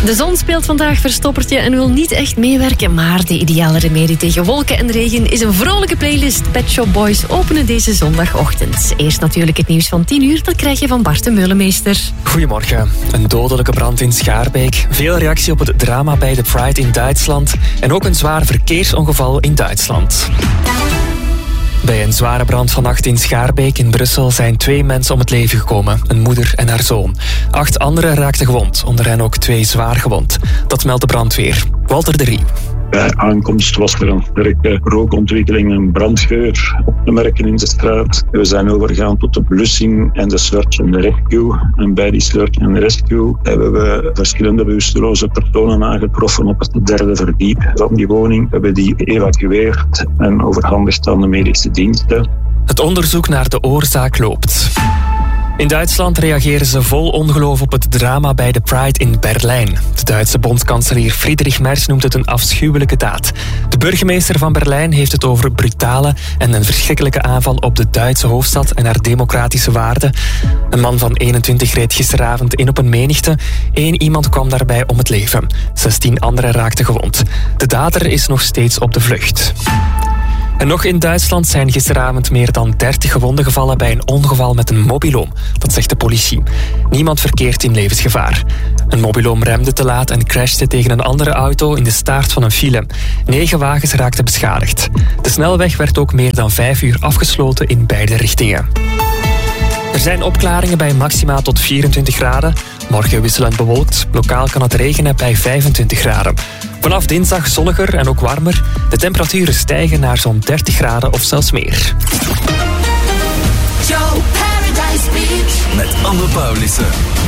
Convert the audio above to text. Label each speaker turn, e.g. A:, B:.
A: De zon speelt vandaag verstoppertje en wil niet echt meewerken, maar de ideale remedie tegen wolken en regen is een vrolijke playlist. Pet Shop Boys openen deze zondagochtend. Eerst natuurlijk het nieuws van 10 uur, dat krijg je van Bart de Meulemeester.
B: Goedemorgen. Een dodelijke brand in Schaarbeek. Veel reactie op het drama bij de Pride in Duitsland. En ook een zwaar verkeersongeval in Duitsland. Bij een zware brand vannacht in Schaarbeek in Brussel zijn 2 mensen om het leven gekomen. Een moeder en haar zoon. 8 anderen raakten gewond, onder hen ook 2 zwaar gewond. Dat meldt de brandweer. Walter de Rie.
C: Bij aankomst was er een sterke rookontwikkeling en brandgeur op te merken in de straat. We zijn overgegaan tot de blussing en de search and rescue. En bij die search and rescue hebben we verschillende bewusteloze personen aangetroffen op het 3e verdiep van die woning. We hebben die geëvacueerd en overhandigd aan de medische diensten.
B: Het onderzoek naar de oorzaak loopt. In Duitsland reageren ze vol ongeloof op het drama bij de Pride in Berlijn. De Duitse bondskanselier Friedrich Merz noemt het een afschuwelijke daad. De burgemeester van Berlijn heeft het over brutale en een verschrikkelijke aanval op de Duitse hoofdstad en haar democratische waarden. Een man van 21 reed gisteravond in op een menigte. 1 iemand kwam daarbij om het leven. 16 anderen raakten gewond. De dader is nog steeds op de vlucht. En nog in Duitsland zijn gisteravond meer dan 30 gewonden gevallen bij een ongeval met een mobiloom. Dat zegt de politie. Niemand verkeert in levensgevaar. Een mobiloom remde te laat en crashte tegen een andere auto in de staart van een file. 9 wagens raakten beschadigd. De snelweg werd ook meer dan 5 uur afgesloten in beide richtingen. Er zijn opklaringen bij maxima tot 24 graden. Morgen wisselend bewolkt. Lokaal kan het regenen bij 25 graden. Vanaf dinsdag zonniger en ook warmer. De temperaturen stijgen naar zo'n 30 graden of zelfs meer.
D: Joe Paradise Beach
E: met Anne Paulissen.